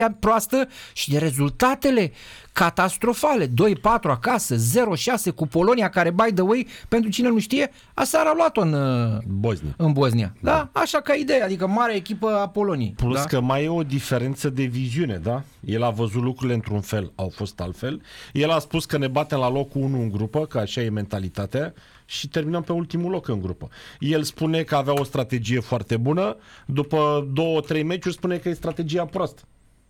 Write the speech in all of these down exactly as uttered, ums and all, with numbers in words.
proastă și de rezultatele catastrofale. doi patru acasă, zero șase cu Polonia, care, by the way, pentru cine nu știe, aseară a luat-o în Bosnia. În Bosnia. Da? Da? Așa ca idee, adică mare echipă a Poloniei. Plus da? că mai e o diferență de viziune, da? El a văzut lucrurile într-un fel, au fost altfel. El a spus că ne batem la locul unu în grupă, că așa e mentalitatea, și terminăm pe ultimul loc în grupă. El spune că avea o strategie foarte bună, după două, trei meciuri spune că e strategia proastă.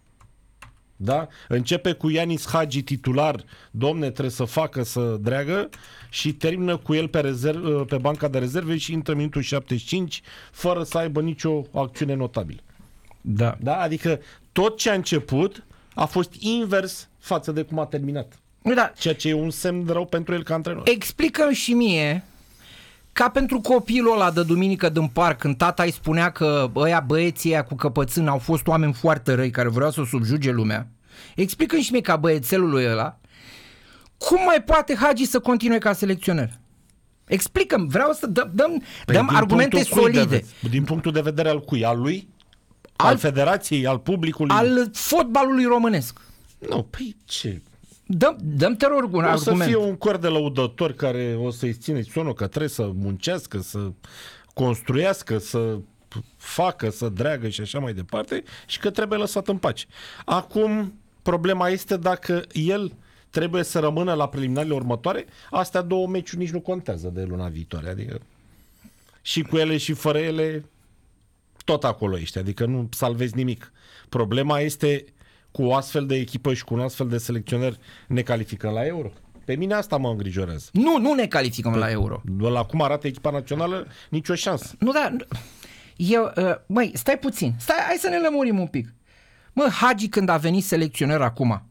Da? Începe cu Ianis Hagi titular, domne, trebuie să facă, să dreagă, și termină cu el pe, rezerv, pe banca de rezerve și intră minutul șaptezeci și cinci fără să aibă nicio acțiune notabilă. Da. Da? Adică tot ce a început a fost invers față de cum a terminat. Da. Ceea ce e un semn de rău pentru el ca antrenor. Explică-mi și mie, ca pentru copilul ăla de duminică din parc, când tata îi spunea că ăia băieții ăia cu căpățân au fost oameni foarte răi care vreau să subjuge lumea, explică-mi și mie, ca băiețelului ăla, cum mai poate Hagi să continue ca selecționer? Explică-mi, vreau să dăm, dăm, păi dăm argumente solide. De, din punctul de vedere al cui? Al lui? Al, al federației? Al publicului? Al fotbalului românesc. Nu, păi ce... Dăm, dăm te rog un o argument. să fie un cor de lăudători care o să-i ține sonul că trebuie să muncească, să construiască, să facă, să dreagă și așa mai departe, și că trebuie lăsat în pace. Acum, problema este dacă el trebuie să rămână la preliminarele următoare. Astea două meciuri nici nu contează de luna viitoare. Adică și cu ele și fără ele tot acolo ești. Adică nu salvezi nimic. Problema este cu o astfel de echipă și cu un astfel de selecționer ne calificăm la Euro. Pe mine asta mă îngrijorează. Nu, nu ne calificăm pe, la Euro. La cum arată echipa națională, nicio șansă. Nu, da, eu, uh, măi, stai puțin. Stai, hai să ne lămurim un pic. Mă, Hagi, când a venit selecționer acum,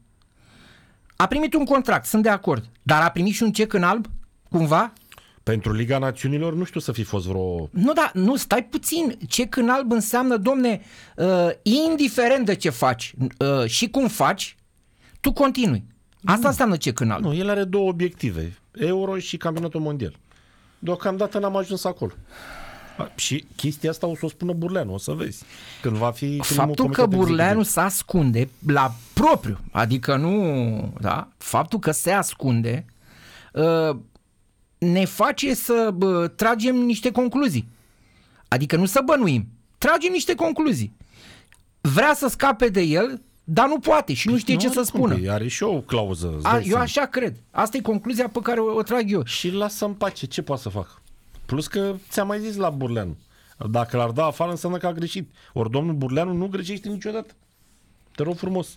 a primit un contract, sunt de acord, dar a primit și un cec în alb, cumva? Pentru Liga Națiunilor nu știu să fi fost vreo... Nu, da, nu, stai puțin. Cec în alb înseamnă, domne, uh, indiferent de ce faci uh, și cum faci, tu continui. Asta nu înseamnă cec în alb. Nu, el are două obiective, Euro și Campionatul Mondial. Deocamdată n-am ajuns acolo. Și chestia asta o să o spună Burleanu, o să vezi. Când va fi faptul că Burleanu se ascunde la propriu, adică nu, da, faptul că se ascunde uh, ne face să bă, tragem niște concluzii. Adică nu să bănuim, tragem niște concluzii. Vrea să scape de el, dar nu poate și nu știe nu ce să spună. Cum, are și o clauză. A, eu așa cred. Asta e concluzia pe care o, o trag eu. Și lasă în pace, ce poate să facă? Plus că ți-am mai zis la Burleanu, dacă l-ar da afară înseamnă că a greșit. Ori domnul Burleanu nu greșește niciodată. Te rog frumos.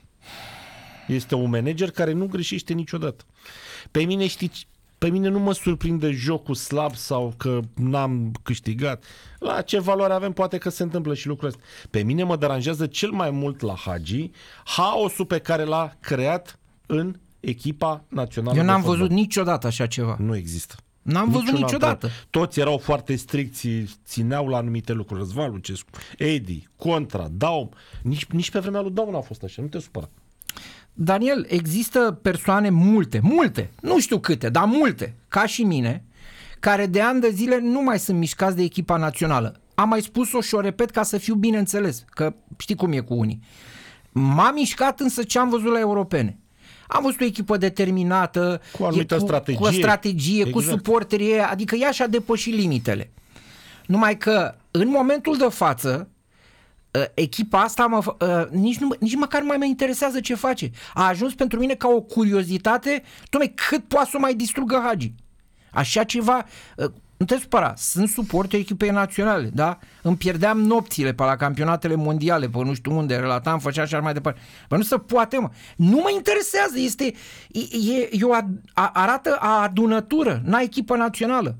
Este un manager care nu greșește niciodată. Pe mine, știi, pe mine nu mă surprinde jocul slab sau că n-am câștigat. La ce valoare avem, poate că se întâmplă și lucrul ăsta. Pe mine mă deranjează cel mai mult la Hagi haosul pe care l-a creat în echipa națională. Eu n-am văzut niciodată așa ceva. Nu există. N-am văzut niciun niciodată. Antrenor. Toți erau foarte stricți, țineau la anumite lucruri. Răzvan Lucescu, Edi, Contra, Daum. Nici, nici pe vremea lui Daum n-a fost așa, nu te supăra. Daniel, există persoane multe, multe, nu știu câte, dar multe, ca și mine, care de ani de zile nu mai sunt mișcați de echipa națională. Am mai spus-o și o repet ca să fiu bine înțeles, că știi cum e cu unii. M-a mișcat însă ce am văzut la europene. Am văzut o echipă determinată, cu o anumită cu, strategie, cu o strategie, exact, cu suporterie, adică ea și-a depășit limitele. Numai că în momentul de față echipa asta mă, nici, nu, nici măcar nu mai mă interesează ce face. A ajuns pentru mine ca o curiozitate, dom'le, cât poate să mai distrugă Hagi. Așa ceva, nu te supăra, sunt suporteri echipei naționale, da? Îmi pierdeam nopțile pe la campionatele mondiale, pe nu știu unde, relatam, făcea așa mai departe. Bă, nu se poate, mă. Nu mă interesează, este, e, e o a, arată a adunătură, n-a echipă națională.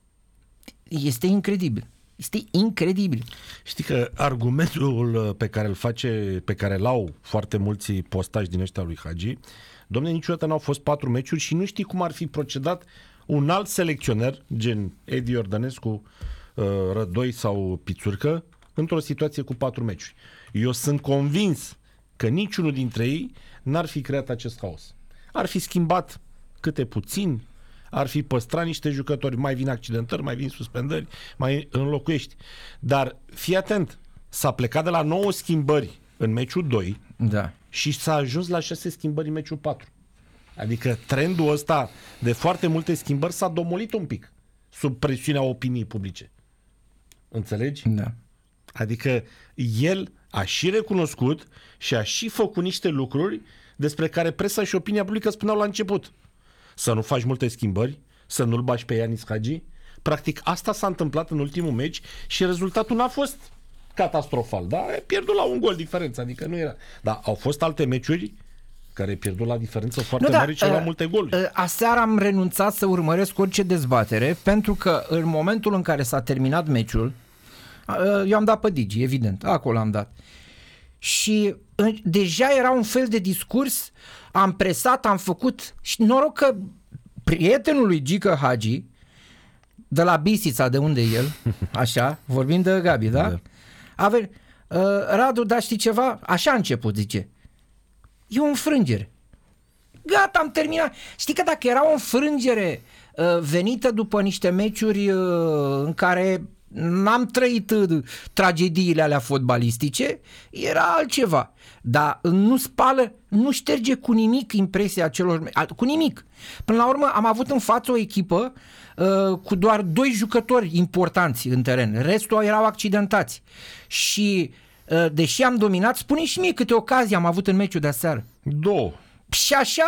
Este incredibil. Este incredibil. Știi că argumentul pe care îl face, pe care l-au foarte mulți postași din ăștia lui Hagi, domne, niciodată n-au fost patru meciuri și nu știi cum ar fi procedat un alt selecționer, gen Edi Iordănescu, Rădoi sau Pițurcă, într-o situație cu patru meciuri. Eu sunt convins că niciunul dintre ei n-ar fi creat acest haos. Ar fi schimbat câte puțin, ar fi păstrat niște jucători, mai vin accidentări, mai vin suspendări, mai înlocuiești. Dar fii atent, s-a plecat de la nouă schimbări în meciul doi da. și s-a ajuns la șase schimbări în meciul patru. Adică trendul ăsta de foarte multe schimbări s-a domolit un pic sub presiunea opiniei publice. Înțelegi? Da. Adică el a și recunoscut și a și făcut niște lucruri despre care presa și opinia publică spuneau la început. Să nu faci multe schimbări, să nu-l bagi pe Ianis Hagi. Practic asta s-a întâmplat în ultimul meci și rezultatul n-a fost catastrofal. Da? A pierdut la un gol diferență, adică nu era. Dar au fost alte meciuri care pierdut la diferență foarte nu, mare da, și la uh, multe goluri. Uh, aseară am renunțat să urmăresc orice dezbatere pentru că în momentul în care s-a terminat meciul, uh, eu am dat pe Digi, evident, acolo am dat. Și uh, deja era un fel de discurs, am presat, am făcut și noroc că prietenul lui Gică Hagi, de la Bisița, de unde e el, așa, vorbim de Gabi, da? da. Ave, uh, Radu, dar știi ceva? Așa a început, zice. E o înfrângere. Gata, am terminat. Știi că dacă era o înfrângere uh, venită după niște meciuri uh, în care n-am trăit uh, tragediile alea fotbalistice, era altceva. Dar nu spală, nu șterge cu nimic impresia celor... Cu nimic. Până la urmă am avut în față o echipă uh, cu doar doi jucători importanți în teren. Restul erau accidentați. Și uh, deși am dominat, spune și mie câte ocazii am avut în meciul de aseară. Două. Și așa,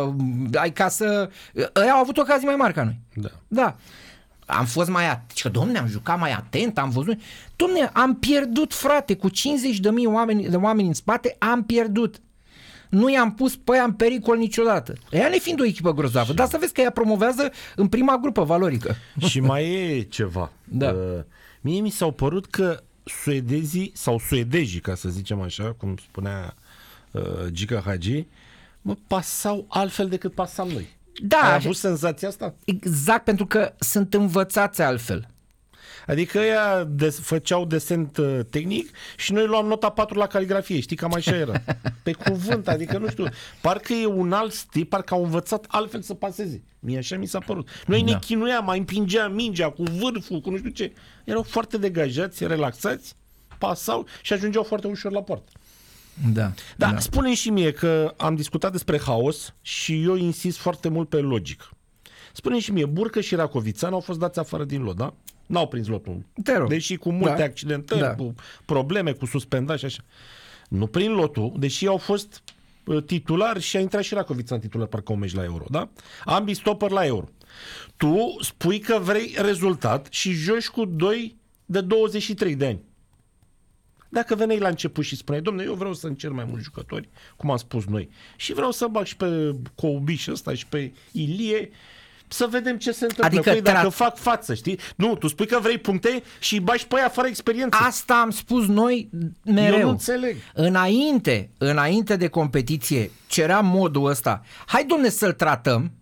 ai ca să... Ei au avut ocazii mai mari ca noi. Da. Da. Am fost mai atent. Dom'le, am jucat mai atent, am văzut. Dom'le, am pierdut, frate, cu cincizeci de mii oameni, de oameni în spate, am pierdut. Nu i-am pus pe ea în pericol niciodată. Ea ne fiind o echipă grozavă, și... dar să vezi că ea promovează în prima grupă valorică. Și mai e ceva. Da. Uh, mie mi s-au părut că suedezii, sau suedejii, ca să zicem așa, cum spunea uh, Gică Hagi, mă, pasau altfel decât pasam noi. Da. Ai avut senzația asta? Exact, pentru că sunt învățați altfel. Adică ăia des, făceau desent uh, tehnic și noi luam nota patru la caligrafie, știi, cam așa era. Pe cuvânt, adică nu știu, parcă e un alt stil, parcă au învățat altfel să paseze. Mie așa mi s-a părut. Noi da. ne chinuiam, mai împingeam mingea cu vârful, cu nu știu ce. Erau foarte degajați, relaxați, pasau și ajungeau foarte ușor la poartă. Da, da, da. Spune-mi și mie că am discutat despre haos și eu insist foarte mult pe logică. Spune-mi și mie, Burcă și Racovițan au fost dați afară din lot, da? N-au prins lotul. Deși cu multe da. accidentări, da. cu probleme, cu suspendați și așa. Nu prin lotul, deși au fost titulari și a intrat și Racovițan titular parcă un meci la Euro, da? Ambii stoperi la Euro. Tu spui că vrei rezultat și joci cu doi de douăzeci și trei de ani. Dacă veneai la început și spuneai, dom'le, eu vreau să încerc mai mulți jucători, cum am spus noi, și vreau să bag și pe Coubiș ăsta și pe Ilie, să vedem ce se întâmplă. Adică păi, dacă tra... fac față, știi? Nu, tu spui că vrei puncte și îi bagi pe aia fără experiență. Asta am spus noi mereu. Eu nu înțeleg. Înainte, înainte de competiție, ceream modul ăsta. Hai, dom'le, să-l tratăm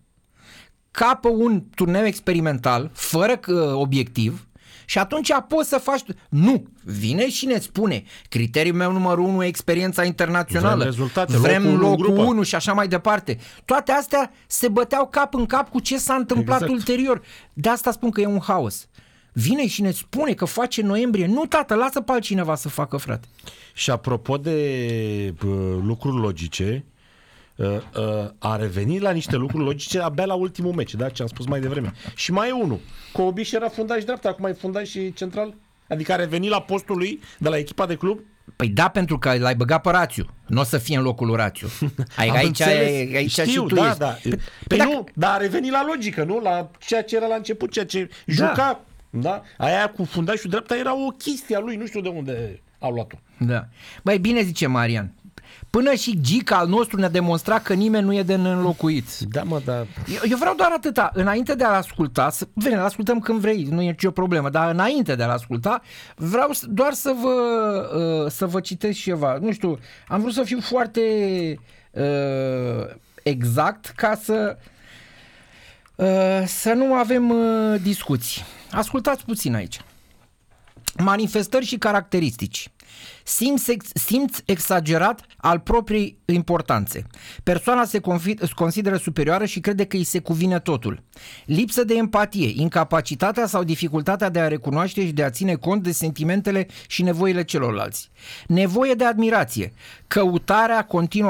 ca pe un turneu experimental, fără obiectiv, și atunci poți să faci... Nu, vine și ne spune criteriul meu numărul unu e experiența internațională. Vrem rezultate, vrem locul, locul unu și așa mai departe. Toate astea se băteau cap în cap cu ce s-a întâmplat exact. ulterior. De asta spun că e un haos. Vine și ne spune că face noiembrie. Nu, tată, lasă pe altcineva să facă, frate. Și apropo de uh, lucruri logice, uh, uh, a revenit la niște lucruri logice abia la ultimul meci, da? Ce am spus mai devreme. Și mai e unul. Coubiș era fundaș dreapta, acum e fundaș și central. Adică a revenit la postul lui de la echipa de club. Păi da, pentru că l-ai băgat pe Rațiu. Nu o să fie în locul lui Rațiu. Aici, aici, aici Știu, și tu da, ești. da. Păi, păi dacă... nu, dar a revenit la logică, nu? La ceea ce era la început, ceea ce da. juca. Da? Aia cu fundașul dreapta era o chestie a lui, nu știu de unde au luat-o. Da. Băi, bine zice Marian. Până și Gica al nostru ne-a demonstrat că nimeni nu e de înlocuit. Da, mă, da. Eu, eu vreau doar atâta. Înainte de a-l asculta, să, bine, îl ascultăm când vrei, nu e nicio problemă, dar înainte de a-l asculta, vreau doar să vă, uh, să vă citesc ceva. Nu știu, am vrut să fiu foarte uh, exact ca să, uh, să nu avem uh, discuții. Ascultați puțin aici. Manifestări și caracteristici. Simț, simț exagerat al propriei importanțe. Persoana se consideră superioară și crede că îi se cuvine totul. Lipsă de empatie, incapacitatea sau dificultatea de a recunoaște și de a ține cont de sentimentele și nevoile celorlalți. Nevoie de admirație, căutarea continuă